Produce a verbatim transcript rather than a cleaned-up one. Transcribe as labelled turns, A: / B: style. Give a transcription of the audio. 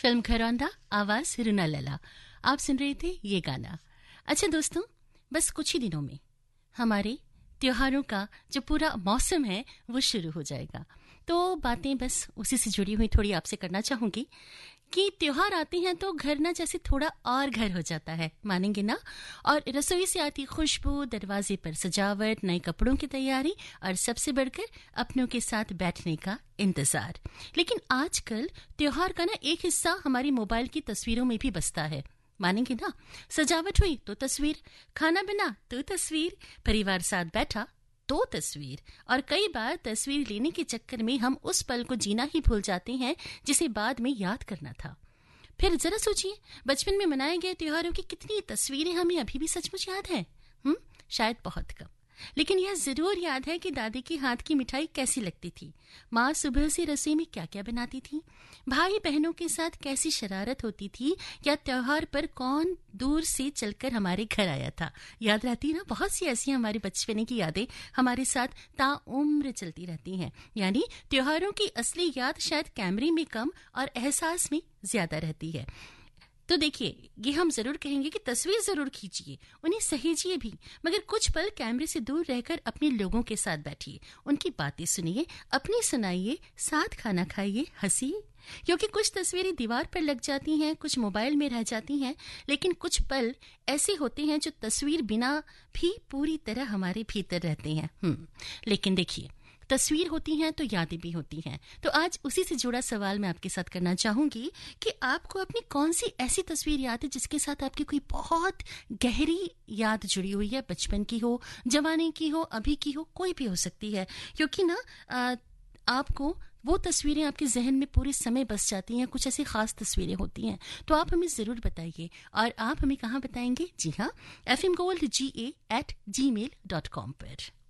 A: Film घरौंदा, आवाज रुना लैला। आप सुन रहे थे ये गाना। अच्छा दोस्तों, बस कुछ ही दिनों में हमारे त्योहारों का जो पूरा मौसम है वो शुरू हो जाएगा। तो बातें बस उसी से जुड़ी हुई थोड़ी आपसे करना चाहूंगी कि त्योहार आते हैं तो घर ना जैसे थोड़ा और घर हो जाता है, मानेंगे ना। और रसोई से आती खुशबू, दरवाजे पर सजावट, नए कपड़ों की तैयारी और सबसे बढ़कर अपनों के साथ बैठने का इंतजार। लेकिन आजकल त्योहार का ना एक हिस्सा हमारी मोबाइल की तस्वीरों में भी बसता है, मानेंगे ना। सजावट हुई तो तस्वीर, खाना बना तो तस्वीर, परिवार साथ बैठा तो तस्वीर। और कई बार तस्वीर लेने के चक्कर में हम उस पल को जीना ही भूल जाते हैं जिसे बाद में याद करना था। फिर जरा सोचिए, बचपन में मनाए गए त्योहारों की कितनी तस्वीरें हमें अभी भी सचमुच याद है। हम्म शायद बहुत कम, लेकिन यह जरूर याद है कि दादी के हाथ की मिठाई कैसी लगती थी, माँ सुबह से रसोई में क्या क्या बनाती थी, भाई बहनों के साथ कैसी शरारत होती थी, या त्योहार पर कौन दूर से चलकर हमारे घर आया था। याद रहती है ना, बहुत सी ऐसी हमारे बचपने की यादें हमारे साथ ताउम्र चलती रहती हैं। यानी त्योहारों की असली याद शायद कैमरे में कम और एहसास में ज्यादा रहती है। तो देखिए, ये हम जरूर कहेंगे कि तस्वीर जरूर खींचिए, उन्हें सहेजिए भी, मगर कुछ पल कैमरे से दूर रहकर अपने लोगों के साथ बैठिए, उनकी बातें सुनिए, अपनी सुनाइए, साथ खाना खाइए, हंसिए। क्योंकि कुछ तस्वीरें दीवार पर लग जाती हैं, कुछ मोबाइल में रह जाती हैं, लेकिन कुछ पल ऐसे होते हैं जो तस्वीर बिना भी पूरी तरह हमारे भीतर रहते हैं। हम्म लेकिन देखिए, तस्वीर होती हैं तो यादें भी होती हैं। तो आज उसी से जुड़ा सवाल मैं आपके साथ करना चाहूंगी कि आपको अपनी कौन सी ऐसी तस्वीर याद है जिसके साथ आपकी कोई बहुत गहरी याद जुड़ी हुई है, बचपन की हो, जवानी की हो, अभी की हो, कोई भी हो सकती है। क्योंकि ना आ, आपको वो तस्वीरें आपके जहन में पूरे समय बस जाती हैं, कुछ ऐसी खास तस्वीरें होती हैं। तो आप हमें जरूर बताइए, और आप हमें कहाँ बताएंगे? जी हाँ, एफ एम गोल्ड जी ए एट जी मेल डॉट कॉम पर।